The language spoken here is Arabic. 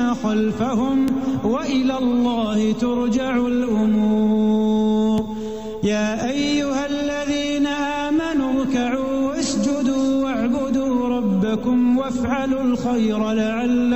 الذين خلفهم وإلى الله ترجع الأمور. يا أيها الذين آمنوا اركعوا واسجدوا واعبدوا ربكم وافعلوا الخير لعلكم